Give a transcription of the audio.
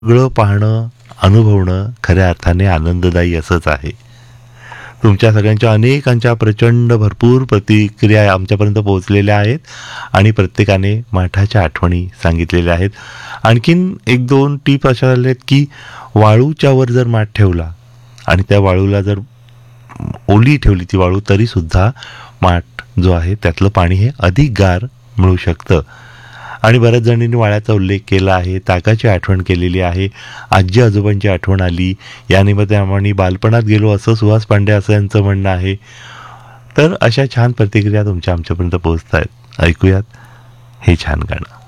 सगळं पाहणं, अनुभवणं खऱ्या अर्थाने आनंददायी असंच आहे. तुमच्या सगळ्यांच्या अनेकांच्या प्रचंड भरपूर प्रतिक्रिया आमच्यापर्यंत पोहोचलेल्या आहेत आणि प्रत्येकाने माठाच्या आठवणी सांगितलेल्या आहेत. आणखीन एक दोन टीप अशा झाल्या आहेत की वाळूच्या वर जर माठ ठेवला आणि त्या वाळूला जर ओली ठेवली ती वाळू तरीसुद्धा माठ जो आहे त्यातलं पाणी हे अधिक गार मिळू शकतं. आणि बऱ्याच जणींनी वाळ्याचा उल्लेख केला आहे, ताकाची आठवण केलेली आहे, आजी आजोबांची आठवण आली, या निमित्ताने बालपणात गेलो असं सुहास पांडे असं यांचं म्हणणं आहे. तर अशा छान प्रतिक्रिया तुमच्या आमच्यापर्यंत पोहोचत आहेत. ऐकूयात हे छान गाणं.